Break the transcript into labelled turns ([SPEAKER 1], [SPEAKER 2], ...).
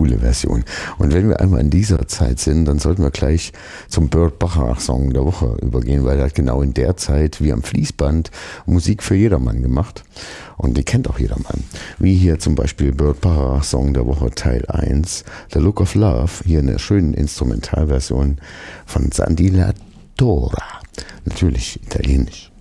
[SPEAKER 1] coole Version. Und wenn wir einmal in dieser Zeit sind, dann sollten wir gleich zum Burt Bacharach-Song der Woche übergehen, weil er hat genau in der Zeit wie am Fließband Musik für jedermann gemacht. Und die kennt auch jedermann. Wie hier zum Beispiel Burt Bacharach-Song der Woche Teil 1, The Look of Love, hier in der schönen Instrumentalversion von Sandy La Tora. Natürlich italienisch.